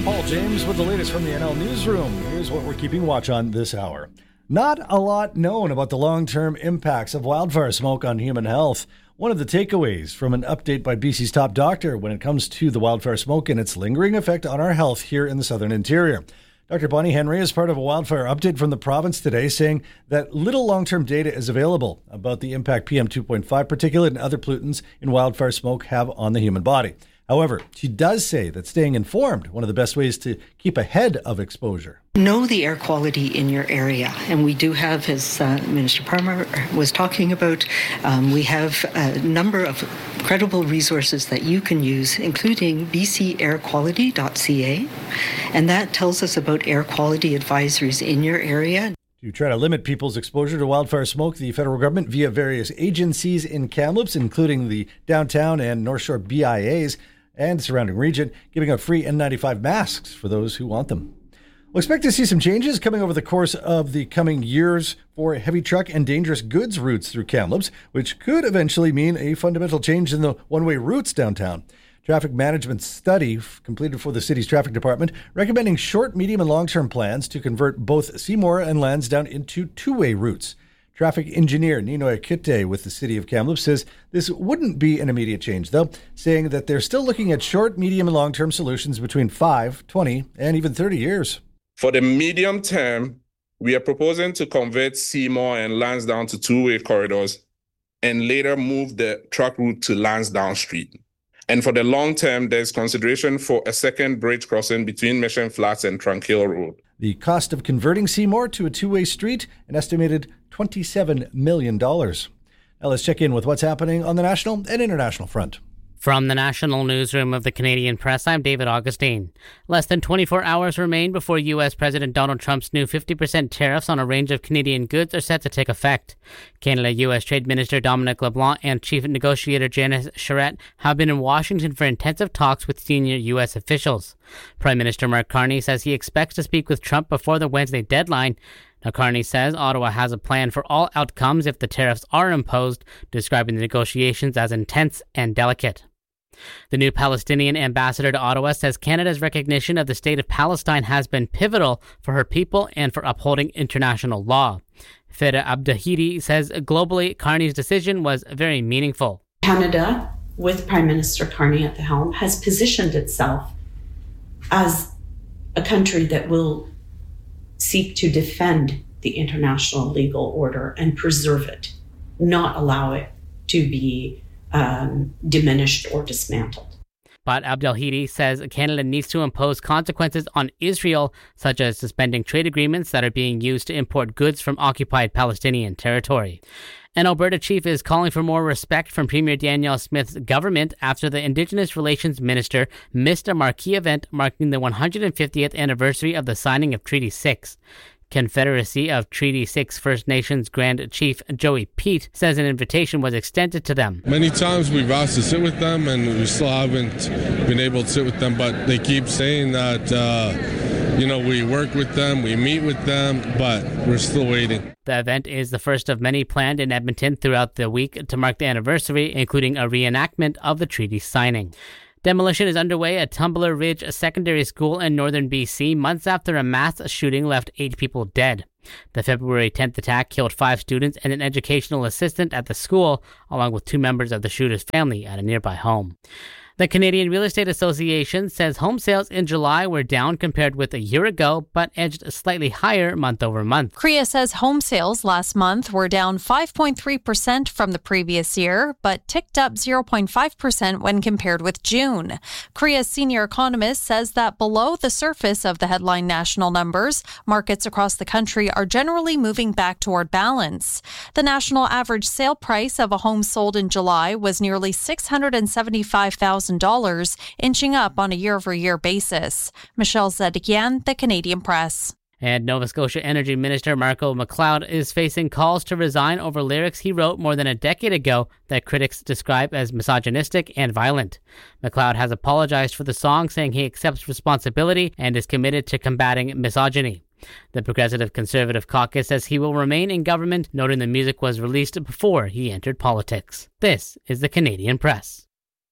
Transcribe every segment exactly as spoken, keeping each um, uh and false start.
I'm Paul James with the latest from the N L Newsroom. Here's what we're keeping watch on this hour. Not a lot known about the long-term impacts of wildfire smoke on human health. One of the takeaways from an update by B C's top doctor when it comes to the wildfire smoke and its lingering effect on our health here in the southern interior. Doctor Bonnie Henry is part of a wildfire update from the province today, saying that little long-term data is available about the impact P M two point five particulate and other pollutants in wildfire smoke have on the human body. However, she does say that staying informed, one of the best ways to keep ahead of exposure. Know the air quality in your area. And we do have, as uh, Minister Parmar was talking about, um, we have a number of credible resources that you can use, including b c air quality dot c a. And that tells us about air quality advisories in your area. To try to limit people's exposure to wildfire smoke, the federal government, via various agencies in Kamloops, including the downtown and North Shore B I As and surrounding region, giving out free N ninety-five masks for those who want them. We'll expect to see some changes coming over the course of the coming years for heavy truck and dangerous goods routes through Kamloops, which could eventually mean a fundamental change in the one-way routes downtown. Traffic management study completed for the city's traffic department, recommending short, medium, and long-term plans to convert both Seymour and Lansdowne into two-way routes. Traffic engineer Nino Akite with the city of Kamloops says this wouldn't be an immediate change, though, saying that they're still looking at short, medium, and long-term solutions between five, twenty, and even thirty years. For the medium term, we are proposing to convert Seymour and Lansdowne to two-way corridors and later move the truck route to Lansdowne Street. And for the long term, there's consideration for a second bridge crossing between Mission Flats and Tranquil Road. The cost of converting Seymour to a two-way street, an estimated twenty-seven million dollars. Now let's check in with what's happening on the national and international front. From the National Newsroom of the Canadian Press, I'm David Augustine. Less than twenty-four hours remain before U S President Donald Trump's new fifty percent tariffs on a range of Canadian goods are set to take effect. Canada-U S Trade Minister Dominic LeBlanc and Chief Negotiator Janice Charette have been in Washington for intensive talks with senior U S officials. Prime Minister Mark Carney says he expects to speak with Trump before the Wednesday deadline. Now, Carney says Ottawa has a plan for all outcomes if the tariffs are imposed, describing the negotiations as intense and delicate. The new Palestinian ambassador to Ottawa says Canada's recognition of the state of Palestine has been pivotal for her people and for upholding international law. Feda Abdahidi says globally, Carney's decision was very meaningful. Canada, with Prime Minister Carney at the helm, has positioned itself as a country that will seek to defend the international legal order and preserve it, not allow it to be Um, diminished or dismantled. But Abdelhidi says Canada needs to impose consequences on Israel, such as suspending trade agreements that are being used to import goods from occupied Palestinian territory. An Alberta chief is calling for more respect from Premier Danielle Smith's government after the Indigenous Relations Minister missed a marquee event marking the one hundred fiftieth anniversary of the signing of Treaty six. Confederacy of Treaty six First Nations Grand Chief Joey Pete says an invitation was extended to them. Many times we've asked to sit with them and we still haven't been able to sit with them, but they keep saying that, uh, you know, we work with them, we meet with them, but we're still waiting. The event is the first of many planned in Edmonton throughout the week to mark the anniversary, including a reenactment of the treaty signing. Demolition is underway at Tumbler Ridge Secondary School in northern B C, months after a mass shooting left eight people dead. The February tenth attack killed five students and an educational assistant at the school, along with two members of the shooter's family at a nearby home. The Canadian Real Estate Association says home sales in July were down compared with a year ago, but edged slightly higher month over month. C R E A says home sales last month were down five point three percent from the previous year, but ticked up zero point five percent when compared with June. C R E A's senior economist says that below the surface of the headline national numbers, markets across the country are generally moving back toward balance. The national average sale price of a home sold in July was nearly six hundred seventy-five thousand dollars, inching up on a year-over-year basis. Michelle Zedekian, The Canadian Press. And Nova Scotia Energy Minister Marco McLeod is facing calls to resign over lyrics he wrote more than a decade ago that critics describe as misogynistic and violent. McLeod has apologized for the song, saying he accepts responsibility and is committed to combating misogyny. The Progressive Conservative Caucus says he will remain in government, noting the music was released before he entered politics. This is The Canadian Press.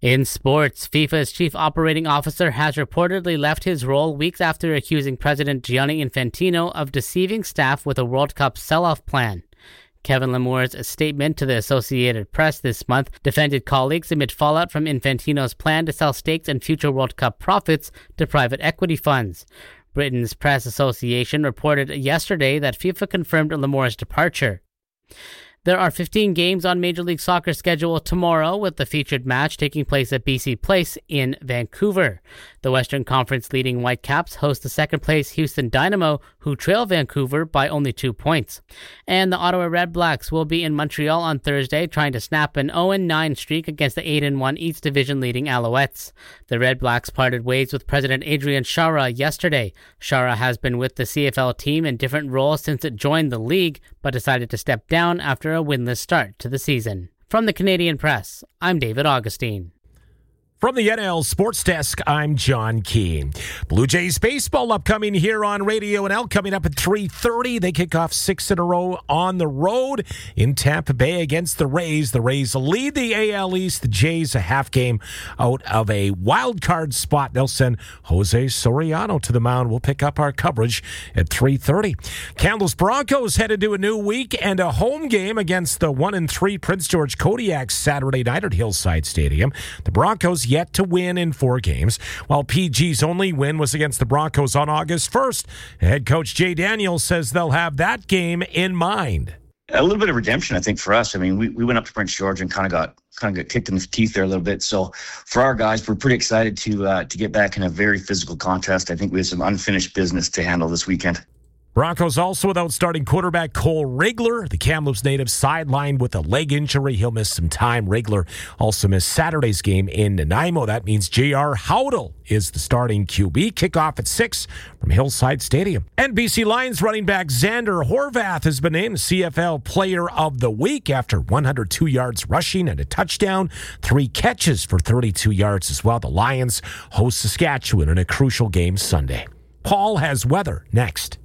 In sports, FIFA's chief operating officer has reportedly left his role weeks after accusing President Gianni Infantino of deceiving staff with a World Cup sell-off plan. Kevin Lemoire's statement to the Associated Press this month defended colleagues amid fallout from Infantino's plan to sell stakes in future World Cup profits to private equity funds. Britain's Press Association reported yesterday that FIFA confirmed Lemoire's departure. There are fifteen games on Major League Soccer's schedule tomorrow, with the featured match taking place at B C Place in Vancouver. The Western Conference leading Whitecaps host the second-place Houston Dynamo, who trail Vancouver by only two points. And the Ottawa Redblacks will be in Montreal on Thursday, trying to snap an oh and nine streak against the eight and one East Division leading Alouettes. The Redblacks parted ways with President Adrian Chara yesterday. Chara has been with the C F L team in different roles since it joined the league, but decided to step down after a winless start to the season. From the Canadian Press, I'm David Augustine. From the N L Sports Desk, I'm John Keane. Blue Jays baseball upcoming here on Radio N L, coming up at three thirty. They kick off six in a row on the road in Tampa Bay against the Rays. The Rays lead the A L East. The Jays a half game out of a wild card spot. They'll send Jose Soriano to the mound. We'll pick up our coverage at three thirty. Kamloops Broncos headed to a new week and a home game against the one and three Prince George Kodiaks Saturday night at Hillside Stadium. The Broncos yet to win in four games, while P G's only win was against the Broncos on August first. Head coach Jay Daniels says they'll have that game in mind. A little bit of redemption, I think, for us. I mean, we, we went up to Prince George and kind of got kind of got kicked in the teeth there a little bit. So for our guys, we're pretty excited to uh, to get back in a very physical contest. I think we have some unfinished business to handle this weekend. Broncos also without starting quarterback Cole Rigler. The Kamloops native sidelined with a leg injury. He'll miss some time. Rigler also missed Saturday's game in Nanaimo. That means J R Howdle is the starting Q B. Kickoff at six from Hillside Stadium. N B C Lions running back Xander Horvath has been named C F L Player of the Week after one hundred two yards rushing and a touchdown. Three catches for thirty-two yards as well. The Lions host Saskatchewan in a crucial game Sunday. Paul has weather next.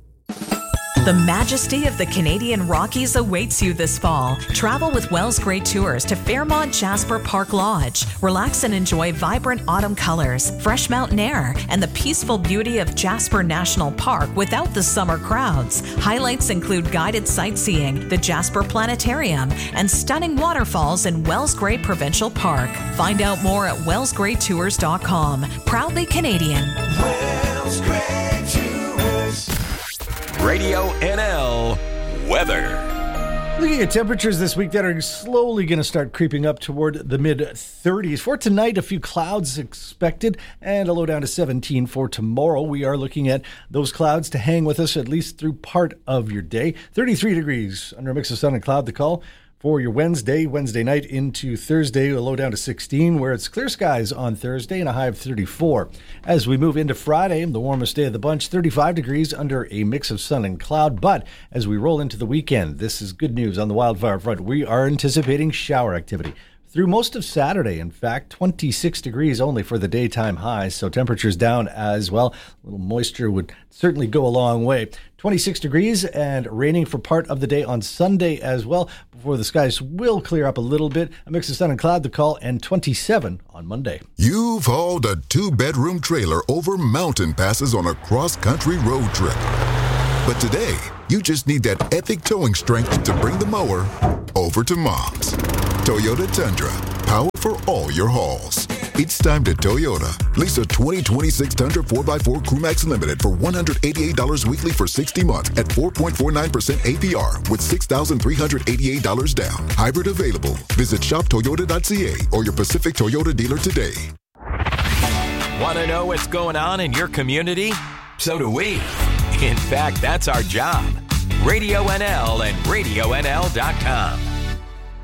The majesty of the Canadian Rockies awaits you this fall. Travel with Wells Gray Tours to Fairmont Jasper Park Lodge. Relax and enjoy vibrant autumn colors, fresh mountain air, and the peaceful beauty of Jasper National Park without the summer crowds. Highlights include guided sightseeing, the Jasper Planetarium, and stunning waterfalls in Wells Gray Provincial Park. Find out more at wells gray tours dot com. Proudly Canadian. Wells Gray Tours. Radio N L weather. Looking at temperatures this week that are slowly going to start creeping up toward the mid thirties. For tonight, a few clouds expected and a low down to seventeen for tomorrow. We are looking at those clouds to hang with us at least through part of your day. thirty-three degrees under a mix of sun and cloud, the call for your Wednesday, Wednesday night into Thursday, a low down to sixteen, where it's clear skies on Thursday and a high of thirty-four. As we move into Friday, the warmest day of the bunch, thirty-five degrees under a mix of sun and cloud. But as we roll into the weekend, this is good news on the wildfire front. We are anticipating shower activity through most of Saturday. In fact, twenty-six degrees only for the daytime highs, so temperatures down as well. A little moisture would certainly go a long way. twenty-six degrees and raining for part of the day on Sunday as well, before the skies will clear up a little bit. A mix of sun and cloud, the call, and twenty-seven on Monday. You've hauled a two-bedroom trailer over mountain passes on a cross-country road trip. But today, you just need that epic towing strength to bring the mower over to Mom's. Toyota Tundra, power for all your hauls. It's time to Toyota. Lease a twenty twenty-six Tundra four by four Crewmax Limited for one hundred eighty-eight dollars weekly for sixty months at four point four nine percent A P R with six thousand three hundred eighty-eight dollars down. Hybrid available. Visit shop toyota dot c a or your Pacific Toyota dealer today. Want to know what's going on in your community? So do we. In fact, that's our job. Radio N L and radio N L dot com.